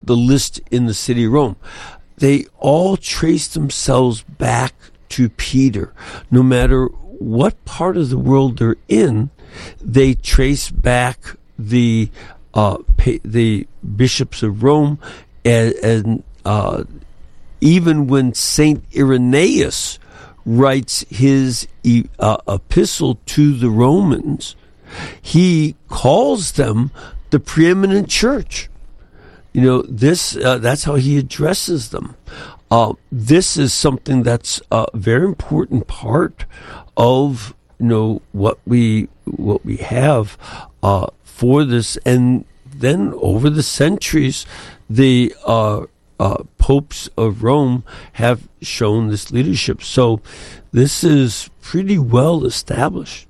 the list in the city of Rome. They all trace themselves back to Peter. No matter what part of the world they're in, they trace back the bishops of Rome, and even when Saint Irenaeus writes his epistle to the Romans, he calls them the preeminent church. That's how he addresses them. This is something that's a very important part of what we have for this. And then over the centuries, the popes of Rome have shown this leadership. So this is pretty well established.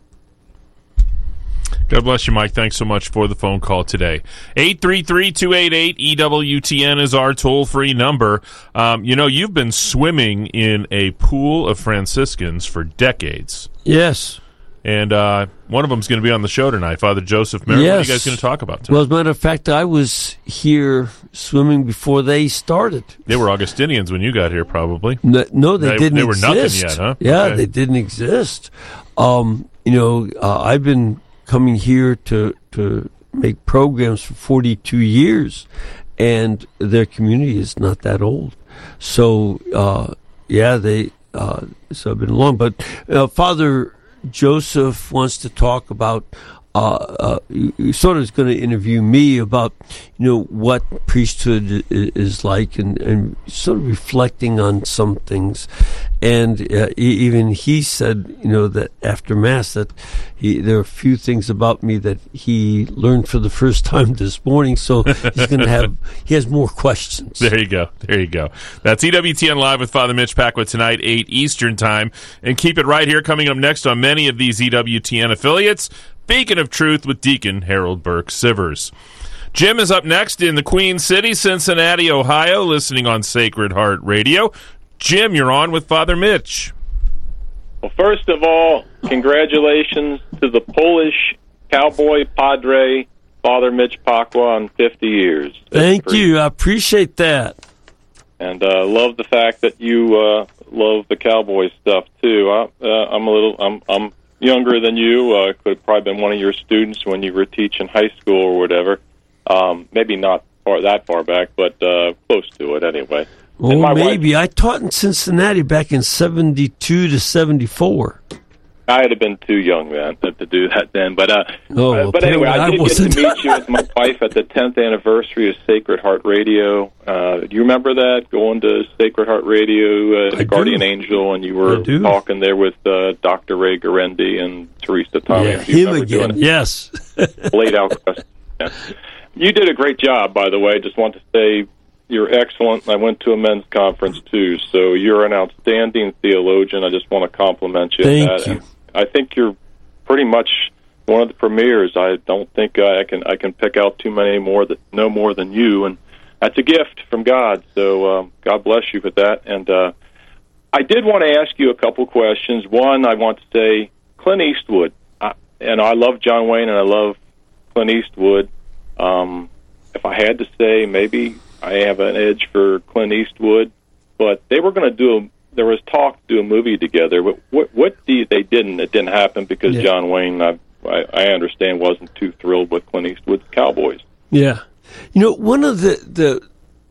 God bless you, Mike. Thanks so much for the phone call today. 833-288-EWTN is our toll-free number. You've been swimming in a pool of Franciscans for decades. Yes. And one of them's going to be on the show tonight, Father Joseph Merritt. Yes. What are you guys going to talk about tonight? Well, as a matter of fact, I was here swimming before they started. They were Augustinians when you got here, probably. No, they didn't exist. They were nothing yet, huh? Yeah, okay. They didn't exist. I've been coming here to make programs for 42 years, and their community is not that old. So, so I've been along. But Father Joseph wants to talk about, he sort of is going to interview me about, what priesthood is like, and sort of reflecting on some things. And even he said, that after Mass, that there are a few things about me that he learned for the first time this morning. So he has more questions. There you go. That's EWTN Live with Father Mitch Pacwa tonight, 8 Eastern Time. And keep it right here. Coming up next on many of these EWTN affiliates, Beacon of Truth with Deacon Harold Burke-Sivers. Jim is up next in the Queen City, Cincinnati, Ohio, listening on Sacred Heart Radio. Jim, you're on with Father Mitch. Well, first of all, congratulations to the Polish cowboy padre, Father Mitch Pacwa, on 50 years. Thank you. I appreciate that. And love the fact that you love the cowboy stuff too. I'm younger than you. Could have probably been one of your students when you were teaching high school or whatever. Maybe not that far back, but close to it anyway. Well, maybe. I taught in Cincinnati back in 72 to 74. I'd have been too young then to do that then. But anyway, I did get to meet you with my wife at the 10th anniversary of Sacred Heart Radio. Do you remember that, going to Sacred Heart Radio, the Guardian Angel, and you were talking there with Dr. Ray Garendi and Teresa Thomas? Yeah, him again, yes. Laid out questions. Yeah. You did a great job, by the way. Just want to say you're excellent. I went to a men's conference, too, so you're an outstanding theologian. I just want to compliment you. Thank you. I think you're pretty much one of the premiers. I don't think I can pick out too many more that know more than you, and that's a gift from God. So God bless you with that. And I did want to ask you a couple questions. One, I want to say Clint Eastwood. I love John Wayne and I love Clint Eastwood. If I had to say, maybe I have an edge for Clint Eastwood, but they were going to there was talk to do a movie together. But they didn't. It didn't happen because John Wayne, I understand, wasn't too thrilled with Clint Eastwood's Cowboys. Yeah. One of the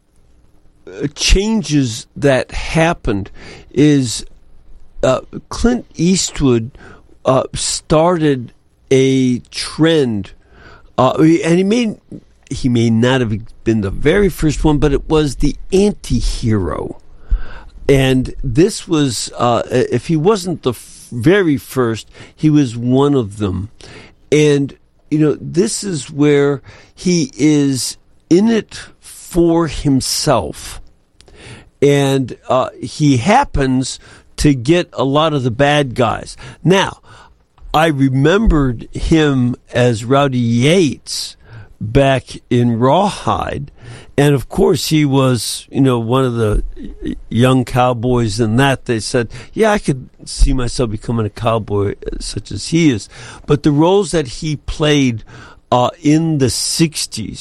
changes that happened is Clint Eastwood started a trend, and he may not have been the very first one, but it was the anti-hero. And this was, if he wasn't the very first, he was one of them. And, this is where he is in it for himself. And he happens to get a lot of the bad guys. Now, I remembered him as Rowdy Yates back in Rawhide, and of course he was, one of the young cowboys in that. They said, yeah, I could see myself becoming a cowboy such as he is. But the roles that he played in the 60s,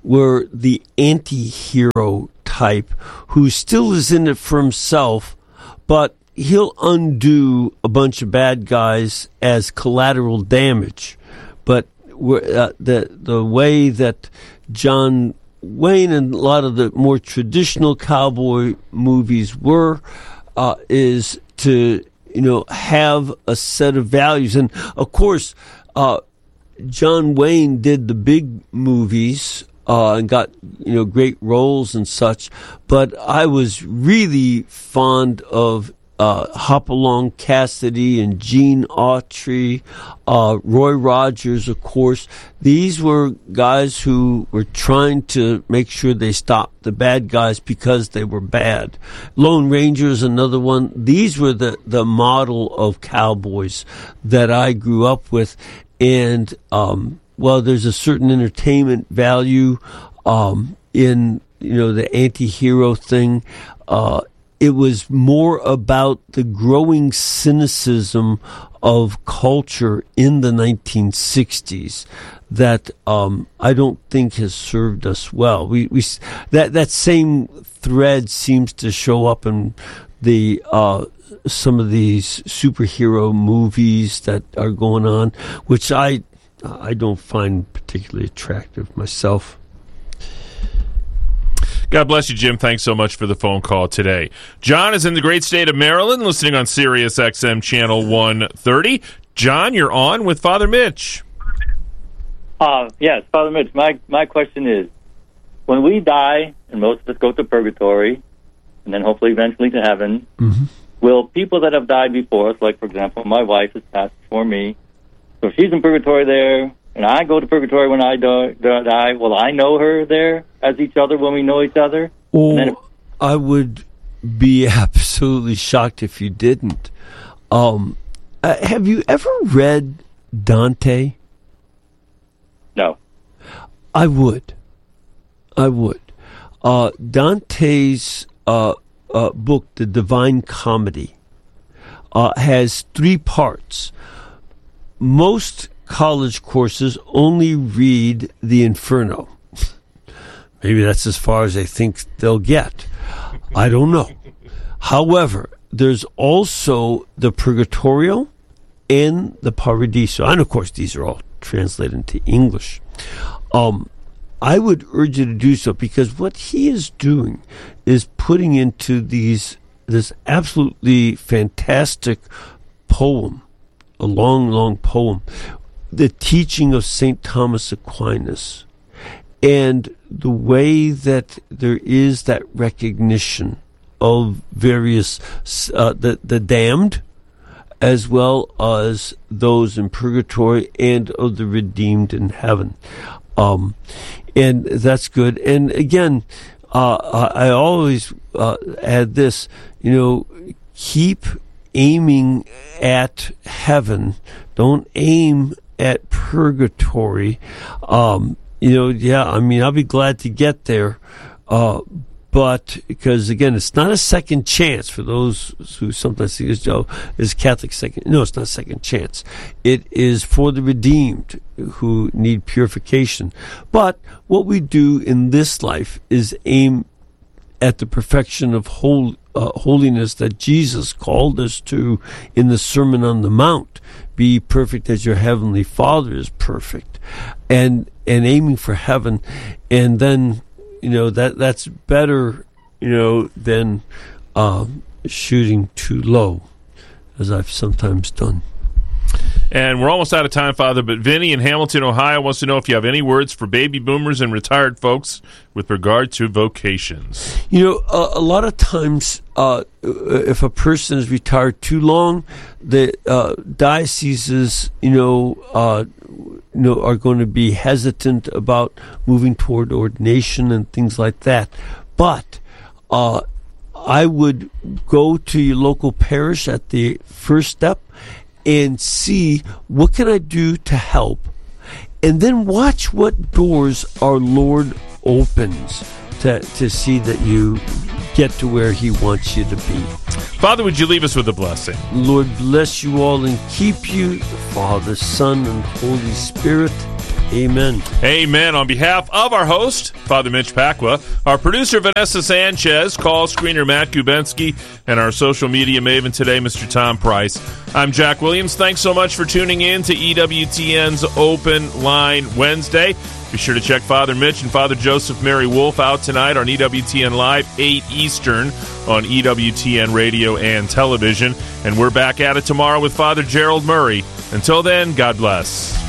were the anti-hero type who still is in it for himself, but he'll undo a bunch of bad guys as collateral damage. But the way that John Wayne and a lot of the more traditional cowboy movies were is to have a set of values. And of course, John Wayne did the big movies and got great roles and such. But I was really fond of Hopalong Cassidy and Gene Autry, Roy Rogers, of course. These were guys who were trying to make sure they stopped the bad guys because they were bad. Lone Ranger is another one. These were the model of cowboys that I grew up with. And, there's a certain entertainment value in, the anti-hero thing. It was more about the growing cynicism of culture in the 1960s that I don't think has served us well. That same thread seems to show up in the some of these superhero movies that are going on, which I don't find particularly attractive myself. God bless you, Jim. Thanks so much for the phone call today. John is in the great state of Maryland, listening on Sirius XM Channel 130. John, you're on with Father Mitch. Yes, Father Mitch, my question is, when we die, and most of us go to purgatory, and then hopefully eventually to heaven, will people that have died before us, like, for example, my wife has passed before me, so she's in purgatory there, and I go to purgatory when I die, will I know her there as each other when we know each other? I would be absolutely shocked if you didn't. Have you ever read Dante? No. I would. Dante's book, The Divine Comedy, has 3 parts. Most college courses only read the Inferno. Maybe that's as far as they think they'll get. I don't know. However, there's also the Purgatorio and the Paradiso. And of course, these are all translated into English. I would urge you to do so, because what he is doing is putting into this absolutely fantastic poem, a long, long poem, the teaching of St. Thomas Aquinas, and the way that there is that recognition of various, the damned, as well as those in purgatory, and of the redeemed in heaven. And that's good. And again, I always add this, keep aiming at heaven. Don't aim at purgatory. I'll be glad to get there. But because, again, it's not a second chance for those who sometimes think it's Catholic second. No, it's not a second chance. It is for the redeemed who need purification. But what we do in this life is aim at the perfection of holiness that Jesus called us to in the Sermon on the Mount. Be perfect as your heavenly Father is perfect. And aiming for heaven. And then, that's better, than shooting too low, as I've sometimes done. And we're almost out of time, Father, but Vinny in Hamilton, Ohio wants to know if you have any words for baby boomers and retired folks with regard to vocations. A lot of times, if a person is retired too long, the dioceses, are going to be hesitant about moving toward ordination and things like that. But I would go to your local parish at the first step and see what can I do to help, and then watch what doors our Lord opens to see that you get to where He wants you to be. Father, would you leave us with a blessing? Lord bless you all and keep you, the Father, Son, and Holy Spirit. Amen. Amen. On behalf of our host, Father Mitch Pacwa, our producer, Vanessa Sanchez, call screener Matt Gubensky, and our social media maven today, Mr. Tom Price. I'm Jack Williams. Thanks so much for tuning in to EWTN's Open Line Wednesday. Be sure to check Father Mitch and Father Joseph Mary Wolf out tonight on EWTN Live, 8 Eastern on EWTN Radio and Television. And we're back at it tomorrow with Father Gerald Murray. Until then, God bless.